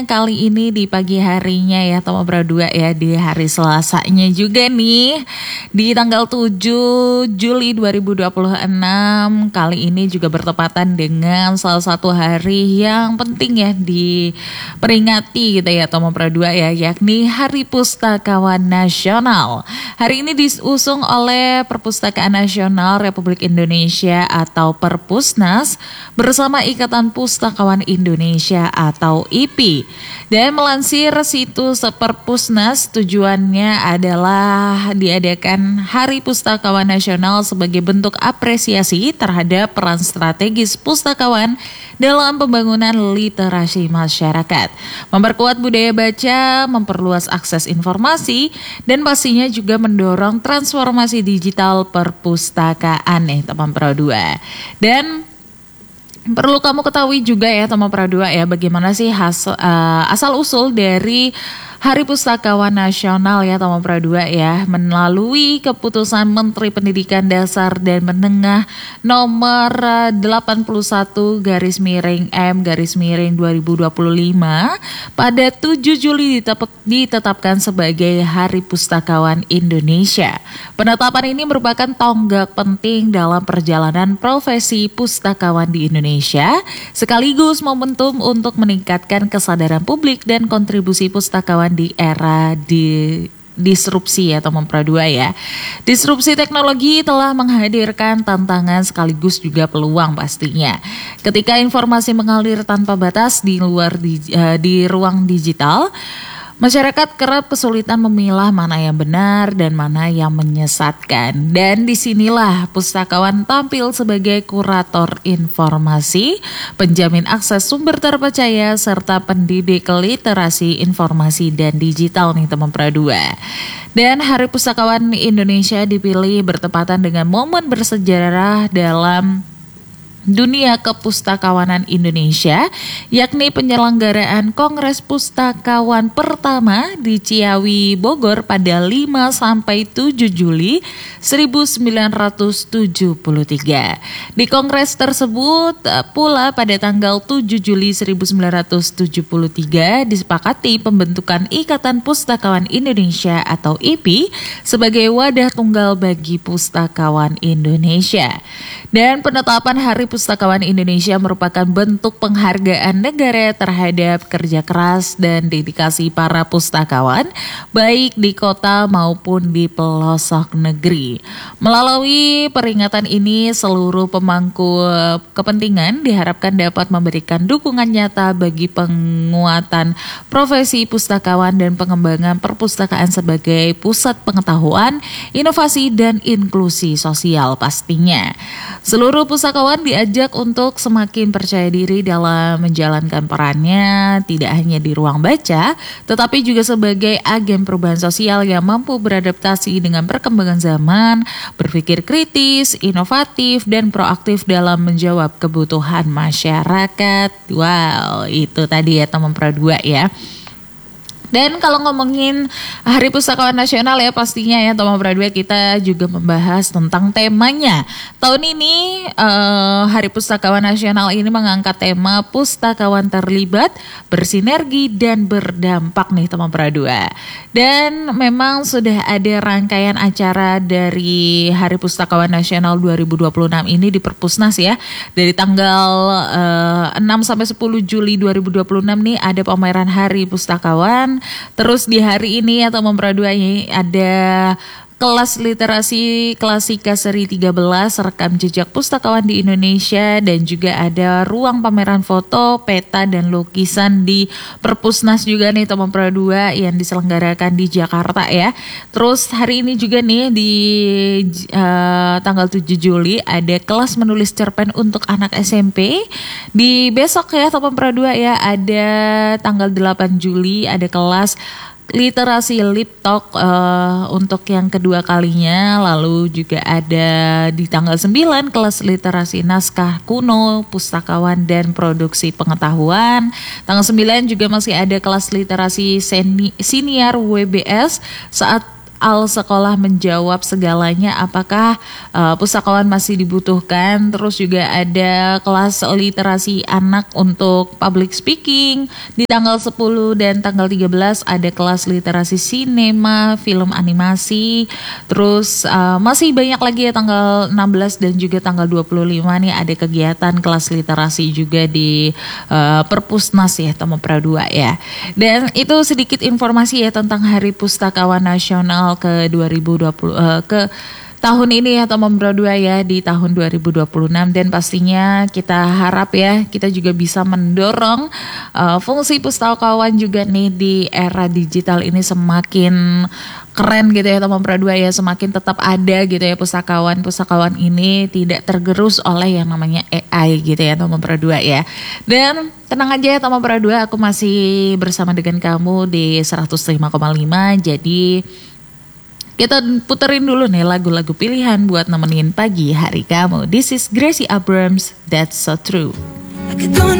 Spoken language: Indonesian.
Kali ini di pagi harinya ya Toma Berdua ya, di hari Selasanya juga nih, di tanggal 7 Juli 2026. Kali ini juga bertepatan dengan salah satu hari yang penting ya diperingati gitu ya Toma Berdua ya, yakni Hari Pustakawan Nasional. Hari ini diusung oleh Perpustakaan Nasional Republik Indonesia atau Perpusnas bersama Ikatan Pustakawan Indonesia atau IPI. Dan melansir situs Perpusnas, tujuannya adalah diadakan Hari Pustakawan Nasional sebagai bentuk apresiasi terhadap peran strategis pustakawan dalam pembangunan literasi masyarakat, memperkuat budaya baca, memperluas akses informasi, dan pastinya juga mendorong transformasi digital perpustakaan teman Pro 2. Dan perlu kamu ketahui juga ya teman Pro 2 ya, bagaimana sih asal usul dari Hari Pustakawan Nasional ya teman Pro 2 ya, melalui keputusan Menteri Pendidikan Dasar dan Menengah nomor 81/M/2025 pada 7 Juli ditetapkan sebagai Hari Pustakawan Indonesia. Penetapan ini merupakan tonggak penting dalam perjalanan profesi pustakawan di Indonesia, sekaligus momentum untuk meningkatkan kesadaran publik dan kontribusi pustakawan di era disrupsi ya teman Pro 2 ya. Disrupsi teknologi telah menghadirkan tantangan sekaligus juga peluang pastinya. Ketika informasi mengalir tanpa batas di ruang digital, masyarakat kerap kesulitan memilah mana yang benar dan mana yang menyesatkan. Dan disinilah pustakawan tampil sebagai kurator informasi, penjamin akses sumber terpercaya, serta pendidik literasi informasi dan digital nih teman Pro 2. Dan Hari Pustakawan Indonesia dipilih bertepatan dengan momen bersejarah dalam dunia kepustakawanan Indonesia, yakni penyelenggaraan Kongres Pustakawan pertama di Ciawi, Bogor pada 5-7 Juli 1973. Di kongres tersebut pula pada tanggal 7 Juli 1973 disepakati pembentukan Ikatan Pustakawan Indonesia atau IPI sebagai wadah tunggal bagi pustakawan Indonesia. Dan penetapan Hari Pustakawan Indonesia merupakan bentuk penghargaan negara terhadap kerja keras dan dedikasi para pustakawan, baik di kota maupun di pelosok negeri. Melalui peringatan ini, seluruh pemangku kepentingan diharapkan dapat memberikan dukungan nyata bagi penguatan profesi pustakawan dan pengembangan perpustakaan sebagai pusat pengetahuan, inovasi, dan inklusi sosial pastinya. Seluruh pustakawan diajak untuk semakin percaya diri dalam menjalankan perannya, tidak hanya di ruang baca, tetapi juga sebagai agen perubahan sosial yang mampu beradaptasi dengan perkembangan zaman, berpikir kritis, inovatif, dan proaktif dalam menjawab kebutuhan masyarakat. Wow, itu tadi ya teman Pro 2 ya. Dan kalau ngomongin Hari Pustakawan Nasional ya, pastinya ya teman Pro 2 kita juga membahas tentang temanya. Tahun ini Hari Pustakawan Nasional ini mengangkat tema pustakawan terlibat, bersinergi, dan berdampak nih teman Pro 2. Dan memang sudah ada rangkaian acara dari Hari Pustakawan Nasional 2026 ini di Perpusnas ya. Dari tanggal 6-10 Juli 2026 nih ada pameran Hari Pustakawan. Terus di hari ini atau Pro 2 ini ada kelas literasi klasika seri 13 rekam jejak pustakawan di Indonesia, dan juga ada ruang pameran foto, peta, dan lukisan di Perpusnas juga nih teman Pro 2 yang diselenggarakan di Jakarta ya. Terus hari ini juga nih di tanggal 7 Juli ada kelas menulis cerpen untuk anak SMP. Di besok ya teman Pro 2 ya, ada tanggal 8 Juli ada kelas literasi lip talk untuk yang kedua kalinya. Lalu juga ada di tanggal 9 kelas literasi naskah kuno, pustakawan, dan produksi pengetahuan. Tanggal 9 juga masih ada kelas literasi senior WBS saat soal sekolah menjawab segalanya, apakah pustakawan masih dibutuhkan. Terus juga ada kelas literasi anak untuk public speaking di tanggal 10 dan tanggal 13 ada kelas literasi sinema, film animasi. Terus masih banyak lagi ya tanggal 16 dan juga tanggal 25 nih ada kegiatan kelas literasi juga di Perpusnas ya, Tamapra 2 ya. Dan itu sedikit informasi ya tentang Hari Pustakawan Nasional ke 2020 ke tahun ini ya Tamapra 2 ya di tahun 2026, dan pastinya kita harap ya kita juga bisa mendorong fungsi pustakawan juga nih di era digital ini semakin keren gitu ya Tamapra 2 ya, semakin tetap ada gitu ya pustakawan ini tidak tergerus oleh yang namanya AI gitu ya Tamapra 2 ya. Dan tenang aja ya Tamapra 2, aku masih bersama dengan kamu di 105,5. Jadi kita puterin dulu nih lagu-lagu pilihan buat nemenin pagi hari kamu. This is Gracie Abrams, That's So True. I could go on